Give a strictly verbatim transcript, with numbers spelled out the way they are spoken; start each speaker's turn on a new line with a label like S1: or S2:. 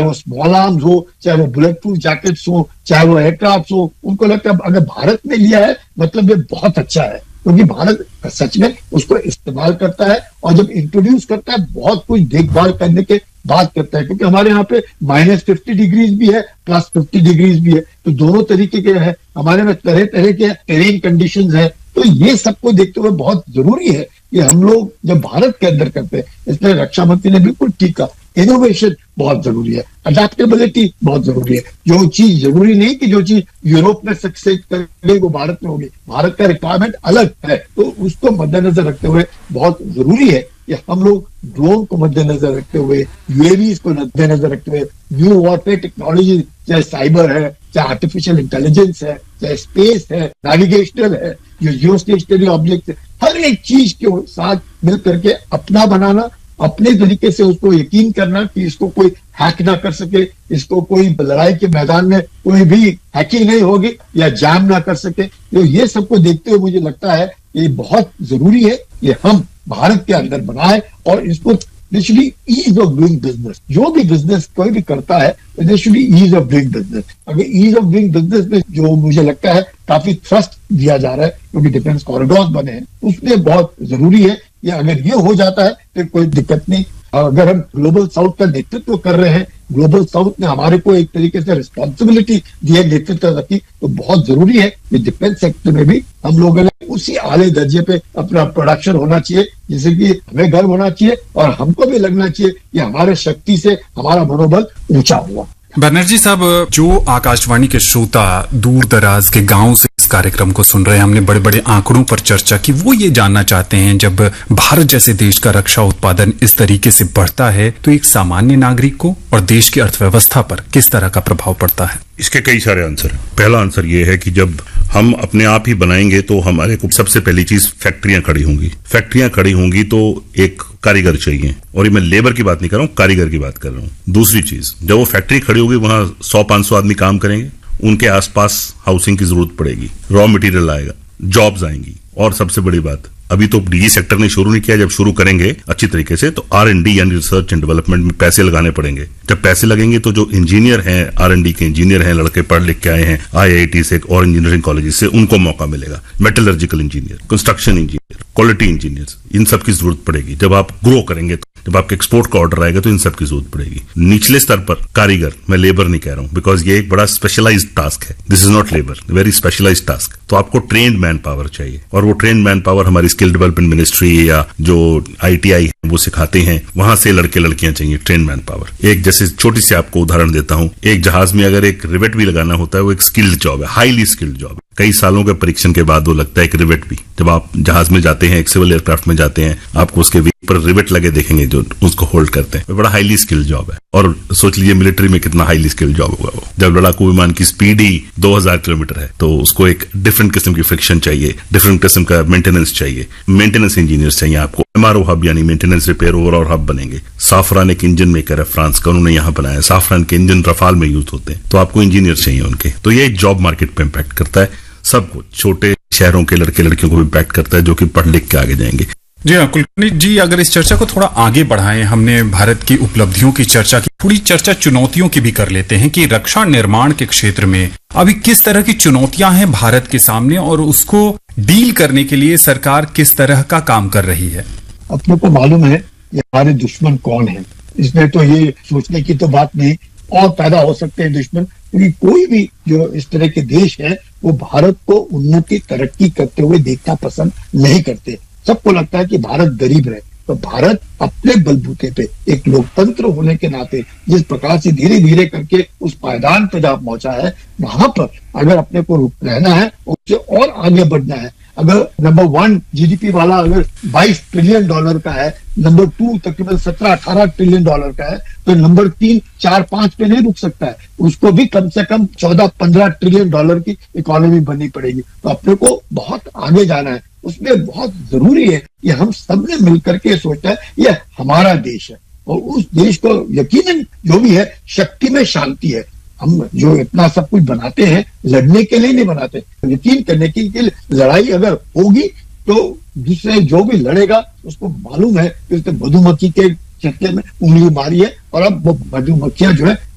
S1: वो small arms हो, चाहे वो बुलेट प्रूफ जैकेट्स हो, चाहे वो एयरक्राफ्ट हो, उनको लगता है अगर भारत ने लिया है मतलब ये बहुत अच्छा है, क्योंकि भारत सच में उसको इस्तेमाल करता है और जब इंट्रोड्यूस करता है बहुत कुछ देखभाल करने के बात करता है, क्योंकि हमारे यहाँ पे माइनस फिफ्टी डिग्रीज भी है, प्लस फिफ्टी डिग्रीज भी है, तो दोनों तरीके के है हमारे में, तरह तरह के टेरेन कंडीशंस है। तो ये सबको देखते हुए बहुत जरूरी है कि हम लोग जब भारत के अंदर करते हैं, इसलिए रक्षा मंत्री ने बिल्कुल ठीक कहा, इनोवेशन बहुत जरूरी है, अडेप्टेबिलिटी बहुत जरूरी है। जो चीज जरूरी नहीं कि जो चीज यूरोप में सक्सेस करेगी वो भारत में होगी, भारत का रिक्वायरमेंट अलग है, तो उसको मद्देनजर रखते हुए बहुत जरूरी है कि हम लोग ड्रोन को मद्देनजर रखते हुए, यूएवीज को मद्देनजर रखते हुए, न्यू वॉरफेयर टेक्नोलॉजी, चाहे साइबर है, चाहे आर्टिफिशियल इंटेलिजेंस है, चाहे स्पेस है, नेविगेशनल है, जो जियो स्टेशनरी ऑब्जेक्ट है, हर एक चीज के साथ मिल करके अपना बनाना, अपने तरीके से उसको यकीन करना कि इसको कोई हैक ना कर सके, इसको कोई लड़ाई के मैदान में कोई भी हैकिंग नहीं होगी या जैम ना कर सके। तो ये सबको देखते हुए मुझे लगता है ये बहुत जरूरी है कि हम भारत के अंदर बनाए और इसको देशुली ईज ऑफ डूइंग बिजनेस, जो भी बिजनेस कोई भी करता है देशुली ईज ऑफ डूइंग बिजनेस। अगर ईज ऑफ डूइंग बिजनेस में जो मुझे लगता है काफी थ्रस्ट दिया जा रहा है क्योंकि डिफेंस कॉरिडोर्स बने हैं, उसमें बहुत जरूरी है कि अगर ये हो जाता है तो कोई दिक्कत नहीं। अगर हम ग्लोबल साउथ का नेतृत्व कर रहे हैं, ग्लोबल साउथ ने हमारे को एक तरीके से रिस्पॉन्सिबिलिटी दी है नेतृत्व की, तो बहुत जरूरी है कि डिफेंस सेक्टर में भी हम लोगों ने उसी आले दर्जे पे अपना प्रोडक्शन होना चाहिए, जिससे कि हमें गर्व होना चाहिए और हमको भी लगना चाहिए कि हमारे शक्ति से हमारा मनोबल ऊंचा हुआ।
S2: बनर्जी साहब, जो आकाशवाणी के श्रोता दूर दराज के गांव से इस कार्यक्रम को सुन रहे हैं, हमने बड़े बड़े आंकड़ों पर चर्चा की, वो ये जानना चाहते हैं जब भारत जैसे देश का रक्षा उत्पादन इस तरीके से बढ़ता है तो एक सामान्य नागरिक को और देश की अर्थव्यवस्था पर किस तरह का प्रभाव पड़ता है?
S3: इसके कई सारे आंसर हैं। पहला आंसर ये है कि जब हम अपने आप ही बनाएंगे तो हमारे को सबसे पहली चीज फैक्ट्रियां खड़ी होंगी। फैक्ट्रियां खड़ी होंगी तो एक कारीगर चाहिए, और ये मैं लेबर की बात नहीं कर रहा हूं, कारीगर की बात कर रहा हूं। दूसरी चीज, जब वो फैक्ट्री खड़ी होगी वहां सौ पांच सौ आदमी काम करेंगे, उनके आसपास हाउसिंग की जरूरत पड़ेगी, रॉ मटेरियल आएगा, जॉब्स आएंगी, और सबसे बड़ी बात, अभी तो निजी सेक्टर ने शुरू नहीं किया, जब शुरू करेंगे अच्छी तरीके से तो आर एंड डी यानी रिसर्च एंड डेवलपमेंट में पैसे लगाने पड़ेंगे। जब पैसे लगेंगे तो जो इंजीनियर हैं, आर एंड डी के इंजीनियर हैं, लड़के पढ़ लिख के आए हैं आई आई टी से और इंजीनियरिंग कॉलेज से, उनको मौका मिलेगा। Metallurgical engineer, construction engineer, quality engineer, इन सब की जरूरत पड़ेगी। जब आप ग्रो करेंगे तो जब आपके एक्सपोर्ट का ऑर्डर आएगा तो इन सब की जरूरत पड़ेगी। निचले स्तर पर कारीगर, मैं लेबर नहीं कह रहा हूं, बिकॉज ये एक बड़ा स्पेशलाइज्ड टास्क है, this is not labour, very specialised task. तो आपको ट्रेन्ड मैन पावर चाहिए, और वो ट्रेन्ड मैन पावर हमारी स्किल डेवलपमेंट मिनिस्ट्री या जो आई टी आई है वो सिखाते हैं, वहां से लड़के लड़कियां चाहिए, ट्रेन मैन पावर। एक जैसे छोटी सी आपको उदाहरण देता हूं, एक जहाज में अगर एक रिवेट भी लगाना होता है, वो एक स्किल्ड जॉब है, हाईली स्किल्ड जॉब है। कई सालों के परीक्षण के बाद वो लगता है एक रिवेट भी। जब आप जहाज में जाते हैं, एक सिविल एयरक्राफ्ट में जाते हैं, आपको उसके पर रिवेट लगे देखेंगे जो उसको होल्ड करते हैं, वो बड़ा हाईली स्किल्ड जॉब है। और सोच लीजिए मिलिट्री में कितना हाईली स्किल्ड जॉब होगा वो। जब लड़ाकू विमान की स्पीड ही दो हज़ार किलोमीटर है तो उसको एक डिफरेंट किस्म की फ्रिक्शन चाहिए, डिफरेंट किस्म का मेंटेनेंस चाहिए, मेंटेनेंस इंजीनियर्स चाहिए आपको। एमआरओ हब यानी मेंटेनेंस रिपेयर ओवरऑल हब बनेंगे। साफरान एक इंजन मेकर है फ्रांस का, उन्होंने यहाँ बनाया। साफरान के इंजन रफाल में यूज होते हैं, तो आपको इंजीनियर चाहिए उनके। तो ये जॉब मार्केट पे इम्पैक्ट करता है सबको, छोटे शहरों के लड़के लड़कियों को भी इम्पैक्ट करता है जो कि पढ़ लिख के आगे जाएंगे।
S2: जी हाँ कुलकर्णी जी, अगर इस चर्चा को थोड़ा आगे बढ़ाएं, हमने भारत की उपलब्धियों की चर्चा की, थोड़ी चर्चा चुनौतियों की भी कर लेते हैं कि रक्षा निर्माण के क्षेत्र में अभी किस तरह की चुनौतियां हैं भारत के सामने और उसको डील करने के लिए सरकार किस तरह का काम कर रही है?
S1: अपने को मालूम है कि हमारे दुश्मन कौन है, इसमें तो ये सोचने की तो बात नहीं, और पैदा हो सकते हैं दुश्मन, क्योंकि कोई भी जो इस तरह के देश है वो भारत को उन्नति तरक्की करते हुए देखना पसंद नहीं करते। सबको लगता है कि भारत गरीब रहे, तो भारत अपने बलबूते पे एक लोकतंत्र होने के नाते जिस प्रकार से धीरे धीरे करके उस पायदान पे जहाँ पहुंचा है, वहां पर अगर अपने को रहना है, उससे और आगे बढ़ना है। अगर नंबर वन जीडीपी वाला अगर बाईस ट्रिलियन डॉलर का है, नंबर टू तकरीबन सत्रह अठारह ट्रिलियन डॉलर का है, तो नंबर तीन चार पांच पे नहीं रुक सकता है, उसको भी कम से कम चौदह पंद्रह ट्रिलियन डॉलर की इकोनॉमी बननी पड़ेगी। तो अपने को बहुत आगे जाना है, उसमें बहुत जरूरी है कि हम सबने मिलकर के सोचना है ये हमारा देश है, और उस देश को यकीनन जो भी है शक्ति में शांति है। हम जो इतना सब कुछ बनाते हैं लड़ने के लिए नहीं बनाते, यकीन करने के लिए लड़ाई अगर होगी तो दूसरे जो भी लड़ेगा उसको मालूम है कि उसने मधुमक्खी के चक्कर में उंगली मारी है, और अब वो मधुमक्खियां जो है